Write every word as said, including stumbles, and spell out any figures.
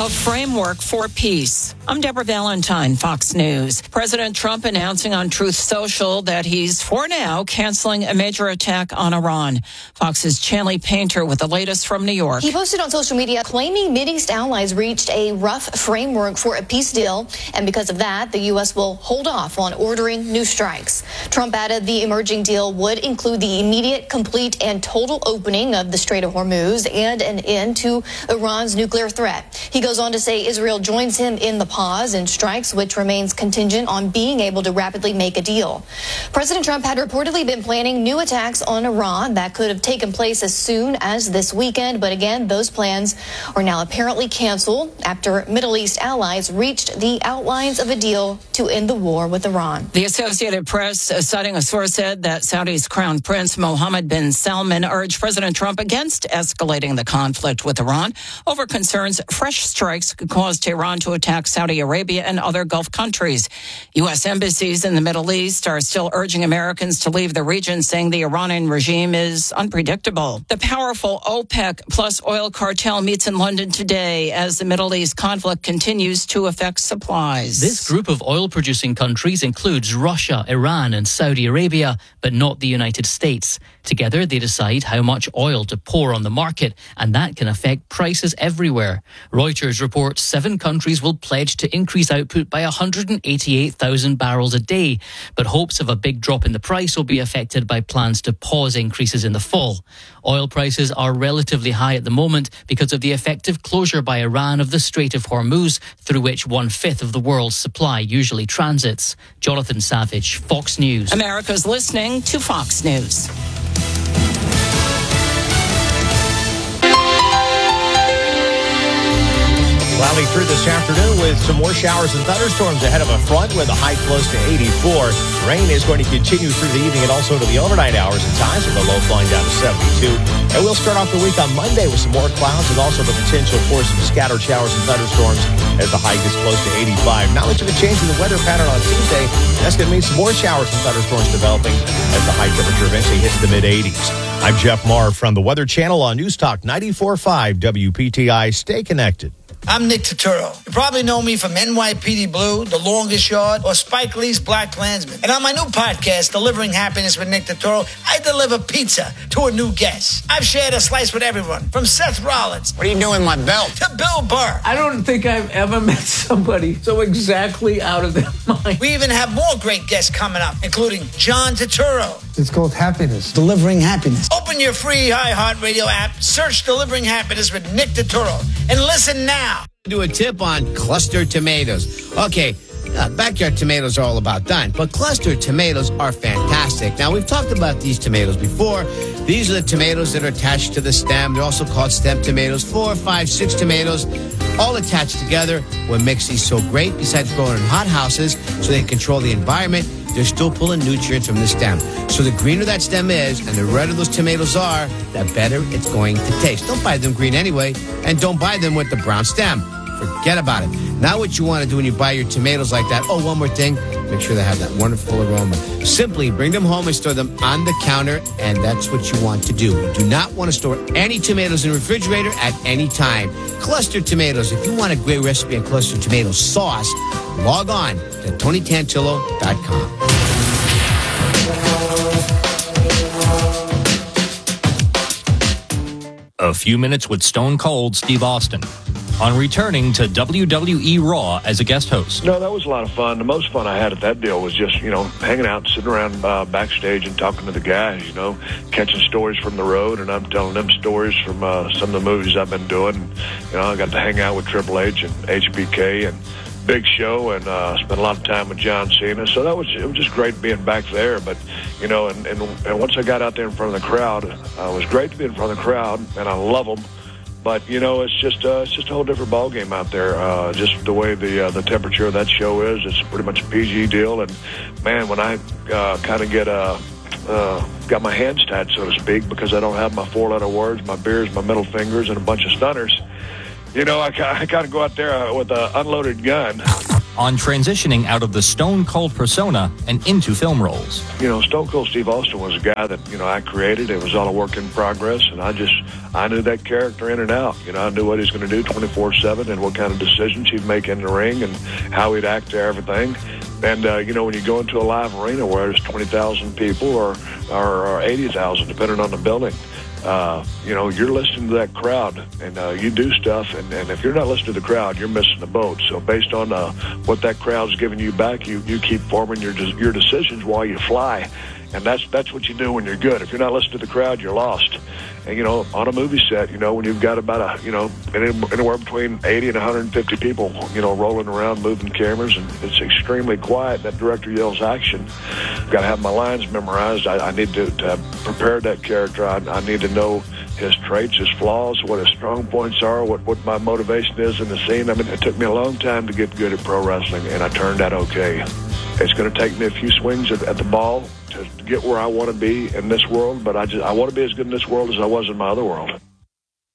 A framework for peace. I'm Deborah Valentine, Fox News. President Trump announcing on Truth Social that he's, for now, canceling a major attack on Iran. Fox's Chanley Painter with the latest from New York. He posted on social media claiming Mideast allies reached a rough framework for a peace deal, and because of that, the U S will hold off on ordering new strikes. Trump added the emerging deal would include the immediate, complete, and total opening of the Strait of Hormuz and an end to Iran's nuclear threat. He goes on to say Israel joins him in the pause in strikes, which remains contingent on being able to rapidly make a deal. President Trump had reportedly been planning new attacks on Iran that could have taken place as soon as this weekend. But again, those plans are now apparently canceled after Middle East allies reached the outlines of a deal to end the war with Iran. The Associated Press, uh, citing a source, said that Saudi's Crown Prince Mohammed bin Salman urged President Trump against escalating the conflict with Iran over concerns fresh strikes could cause Tehran to attack Saudi Arabia and other Gulf countries. U S embassies in the Middle East are still urging Americans to leave the region, saying the Iranian regime is unpredictable. The powerful OPEC plus oil cartel meets in London today as the Middle East conflict continues to affect supplies. This group of oil-producing countries includes Russia, Iran and Saudi Arabia, but not the United States. Together, they decide how much oil to pour on the market, and that can affect prices everywhere. Reuters reports seven countries will pledge to increase output by one hundred eighty-eight thousand barrels a day, but hopes of a big drop in the price will be affected by plans to pause increases in the fall. Oil prices are relatively high at the moment because of the effective closure by Iran of the Strait of Hormuz, through which one-fifth of the world's supply usually transits. Jonathan Savage, Fox News. America's listening to Fox News. Cloudy through this afternoon with some more showers and thunderstorms ahead of a front with a high close to eighty-four. Rain is going to continue through the evening and also to the overnight hours at times, with the low flying down to seventy-two. And we'll start off the week on Monday with some more clouds and also the potential for some scattered showers and thunderstorms as the high gets close to eighty-five. Not much of a change in the weather pattern on Tuesday. That's going to mean some more showers and thunderstorms developing as the high temperature eventually hits the mid-eighties. I'm Jeff Marr from the Weather Channel on News Talk ninety-four point five W P T I. Stay connected. I'm Nick Turturro. You probably know me from N Y P D Blue, The Longest Yard, or Spike Lee's Black Klansman. And on my new podcast, Delivering Happiness with Nick Turturro, I deliver pizza to a new guest. I've shared a slice with everyone, from Seth Rollins. What are you doing, my belt? To Bill Burr. I don't think I've ever met somebody so exactly out of their mind. We even have more great guests coming up, including John Turturro. It's called Happiness. Delivering Happiness. Open your free iHeartRadio app, search Delivering Happiness with Nick Turturro, and listen now. Do a tip on cluster tomatoes. Okay, uh, backyard tomatoes are all about done, but cluster tomatoes are fantastic. Now, we've talked about these tomatoes before. These are the tomatoes that are attached to the stem. They're also called stem tomatoes. Four, five, six tomatoes, all attached together. What makes these so great, besides growing in hot houses so they can control the environment, they're still pulling nutrients from the stem. So the greener that stem is and the redder those tomatoes are, the better it's going to taste. Don't buy them green anyway, and don't buy them with the brown stem. Forget about it. Now what you want to do when you buy your tomatoes like that, oh, one more thing, make sure they have that wonderful aroma. Simply bring them home and store them on the counter, and that's what you want to do. You do not want to store any tomatoes in the refrigerator at any time. Cluster tomatoes. If you want a great recipe on cluster tomato sauce, log on to Tony Tantillo dot com. A few minutes with Stone Cold Steve Austin on returning to W W E Raw as a guest host. No, that was a lot of fun. The most fun I had at that deal was just, you know, hanging out, sitting around uh, backstage and talking to the guys, you know, catching stories from the road, and I'm telling them stories from uh, some of the movies I've been doing. You know, I got to hang out with Triple H and H B K and Big Show, and uh, spent a lot of time with John Cena. So that was it was just great being back there. But you know, and, and, and once I got out there in front of the crowd, uh, it was great to be in front of the crowd, and I love them. But you know, it's just uh, it's just a whole different ball game out there. Uh, just the way the uh, the temperature of that show is, it's pretty much a P G deal. And man, when I uh, kind of get a uh, got my hands tied, so to speak, because I don't have my four-letter words, my beers, my middle fingers, and a bunch of stunners. You know, I, I kind of go out there with an unloaded gun on transitioning out of the Stone Cold persona and into film roles. You know, Stone Cold Steve Austin was a guy that, you know, I created. It was all a work in progress, and I just, I knew that character in and out. You know, I knew what he was going to do twenty-four seven and what kind of decisions he'd make in the ring and how he'd act to everything. And, uh, you know, when you go into a live arena where there's twenty thousand people or, or, or eighty thousand, depending on the building, uh, you know, you're listening to that crowd, and uh, you do stuff, and, and if you're not listening to the crowd, you're missing the boat. So based on uh, what that crowd's giving you back, you, you keep forming your your decisions while you fly. And that's that's what you do when you're good. If you're not listening to the crowd, you're lost. And, you know, on a movie set, you know, when you've got about, a, you know, anywhere between eighty and one hundred fifty people, you know, rolling around, moving cameras, and it's extremely quiet. That director yells action. I've got to have my lines memorized. I, I need to, to have prepared that character. I, I need to know his traits, his flaws, what his strong points are, what, what my motivation is in the scene. I mean, it took me a long time to get good at pro wrestling, and I turned out okay. It's going to take me a few swings at, at the ball to get where I want to be in this world, but I just I want to be as good in this world as I was in my other world.